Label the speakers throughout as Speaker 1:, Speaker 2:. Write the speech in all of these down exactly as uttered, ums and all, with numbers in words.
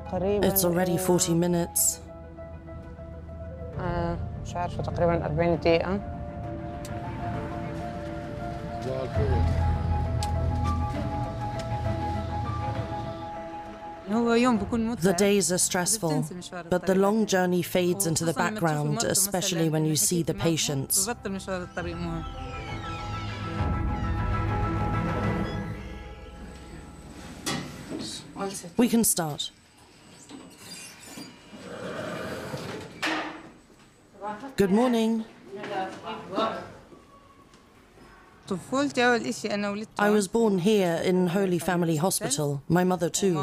Speaker 1: It's already forty minutes.
Speaker 2: مش عارفة تقريبا أربعين دقيقة.
Speaker 1: The days are stressful, but the long journey fades into the background, especially when you see the patients. We can start. Good morning. I was born here in Holy Family Hospital, my mother too.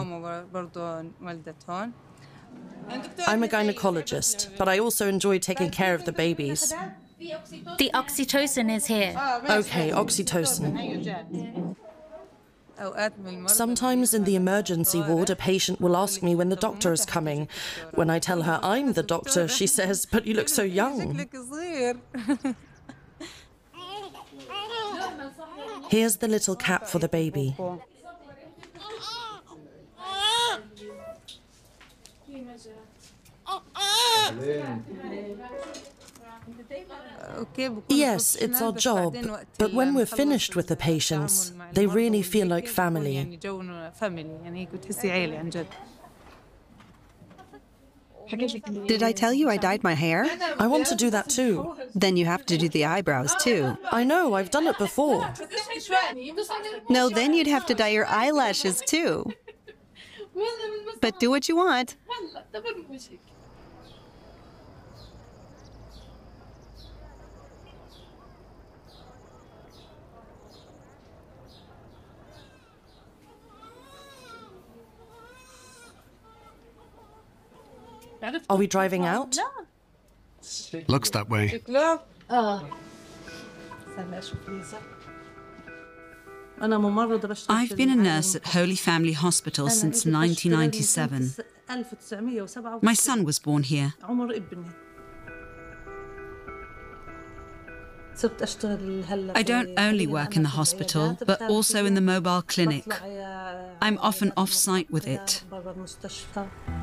Speaker 1: I'm a gynecologist, but I also enjoy taking care of the babies.
Speaker 3: The oxytocin is here.
Speaker 1: Okay, oxytocin. Sometimes in the emergency ward, a patient will ask me when the doctor is coming. When I tell her I'm the doctor, she says, "But you look so young." Here's the little cap for the baby. Yes, it's our job, but when we're finished with the patients, they really feel like family.
Speaker 4: Did I tell you I dyed my hair?
Speaker 1: I want to do that too.
Speaker 4: Then you have to do the eyebrows too.
Speaker 1: I know, I've done it before.
Speaker 4: No, then you'd have to dye your eyelashes too. But do what you want.
Speaker 1: Are we driving out?
Speaker 5: Looks that way.
Speaker 6: I've been a nurse at Holy Family Hospital since nineteen ninety-seven. My son was born here. I don't only work in the hospital, but also in the mobile clinic. I'm often off-site with it.